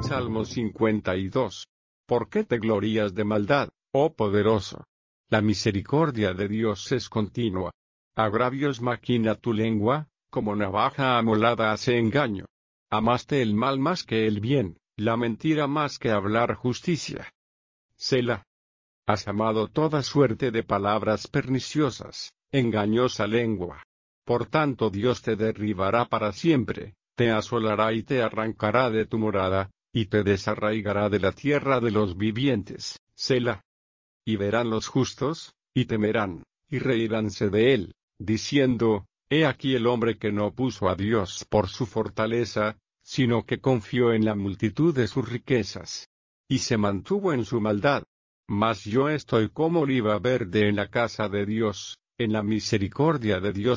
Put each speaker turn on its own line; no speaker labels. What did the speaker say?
Salmo 52. ¿Por qué te glorías de maldad, oh poderoso? La misericordia de Dios es continua. Agravios maquina tu lengua, como navaja amolada hace engaño. Amaste el mal más que el bien, la mentira más que hablar justicia. Selah. Has amado toda suerte de palabras perniciosas, engañosa lengua. Por tanto Dios te derribará para siempre, te asolará y te arrancará de tu morada, y te desarraigará de la tierra de los vivientes. Selah. Y verán los justos, y temerán, y reiránse de él, diciendo, he aquí el hombre que no puso a Dios por su fortaleza, sino que confió en la multitud de sus riquezas. Y se mantuvo en su maldad. Mas yo estoy como oliva verde en la casa de Dios, en la misericordia de Dios